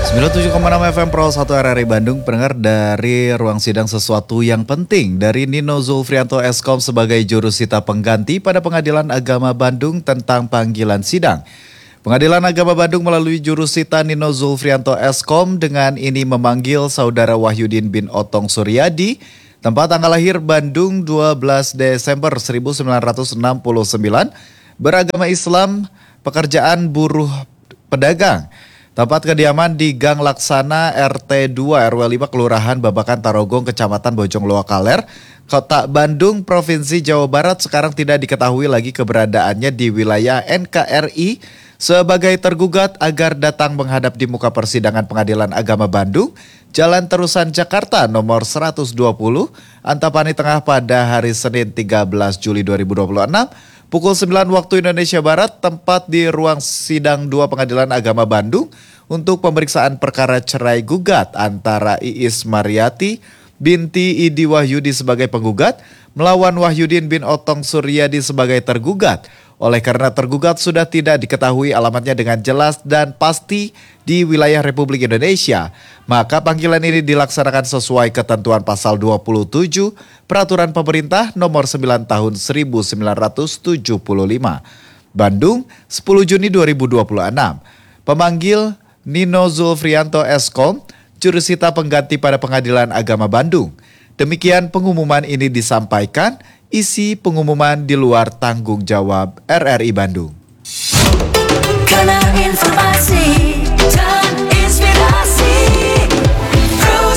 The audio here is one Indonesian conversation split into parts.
97,6 FM Pro 1 RRI Bandung, pendengar dari ruang sidang sesuatu yang penting dari Nino Zulfrianto Eskom sebagai jurusita pengganti pada Pengadilan Agama Bandung tentang panggilan sidang. Pengadilan Agama Bandung melalui jurusita Nino Zulfrianto Eskom dengan ini memanggil saudara Wahyudin bin Otong Suryadi, tempat tanggal lahir Bandung 12 Desember 1969, beragama Islam, pekerjaan buruh pedagang. Tempat kediaman di Gang Laksana RT 2 RW 5 Kelurahan Babakan Tarogong, Kecamatan Bojong Loa Kaler, Kota Bandung, Provinsi Jawa Barat. Sekarang tidak diketahui lagi keberadaannya di wilayah NKRI sebagai tergugat agar datang menghadap di muka persidangan Pengadilan Agama Bandung, Jalan Terusan Jakarta nomor 120, Antapani Tengah pada hari Senin 13 Juli 2026. Pukul 9 waktu Indonesia Barat, tempat di ruang sidang 2 Pengadilan Agama Bandung untuk pemeriksaan perkara cerai gugat antara Iis Mariati binti Idi Wahyudi sebagai penggugat melawan Wahyudin bin Otong Suryadi sebagai tergugat. Oleh karena tergugat sudah tidak diketahui alamatnya dengan jelas dan pasti di wilayah Republik Indonesia, maka panggilan ini dilaksanakan sesuai ketentuan pasal 27 Peraturan Pemerintah nomor 9 tahun 1975. Bandung, 10 Juni 2026. Pemanggil Nino Zulfrianto Eskom, jurusita pengganti pada Pengadilan Agama Bandung. Demikian pengumuman ini disampaikan. Isi pengumuman di luar tanggung jawab RRI Bandung. Karena informasi dan inspirasi Pro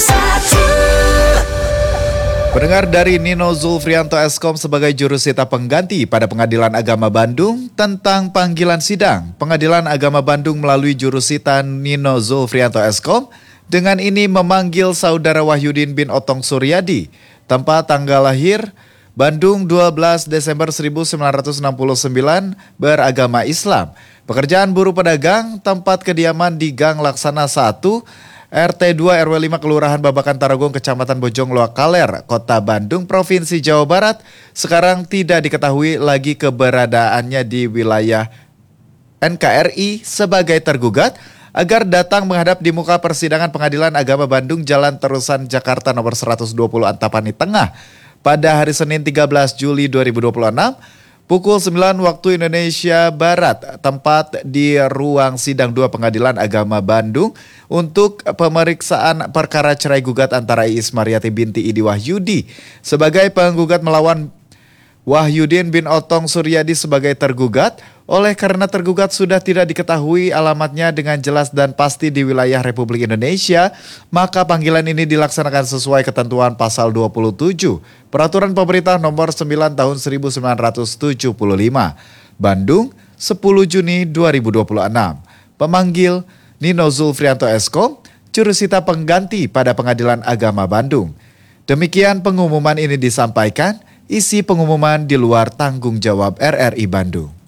1. Pendengar, dari Nino Zulfrianto Eskom sebagai jurusita pengganti pada Pengadilan Agama Bandung tentang panggilan sidang. Pengadilan Agama Bandung melalui jurusita Nino Zulfrianto Eskom dengan ini memanggil saudara Wahyudin bin Otong Suryadi, tempat tanggal lahir Bandung 12 Desember 1969, beragama Islam, pekerjaan buruh pedagang, tempat kediaman di Gang Laksana 1, RT 2 RW 5 Kelurahan Babakan Tarogong, Kecamatan Bojong Loa Kaler, Kota Bandung, Provinsi Jawa Barat. Sekarang tidak diketahui lagi keberadaannya di wilayah NKRI sebagai tergugat agar datang menghadap di muka persidangan Pengadilan Agama Bandung, Jalan Terusan Jakarta nomor 120 Antapani Tengah pada hari Senin 13 Juli 2026, pukul 9 waktu Indonesia Barat, tempat di ruang sidang 2 Pengadilan Agama Bandung untuk pemeriksaan perkara cerai gugat antara Iis Mariati binti Idi Wahyudi sebagai penggugat melawan Wahyudin bin Otong Suryadi sebagai tergugat. Oleh karena tergugat sudah tidak diketahui alamatnya dengan jelas dan pasti di wilayah Republik Indonesia, maka panggilan ini dilaksanakan sesuai ketentuan pasal 27 Peraturan Pemerintah nomor 9 tahun 1975. Bandung, 10 Juni 2026. Pemanggil Nino Zulfrianto Eskom, jurusita pengganti pada Pengadilan Agama Bandung. Demikian pengumuman ini disampaikan. Isi pengumuman di luar tanggung jawab RRI Bandung.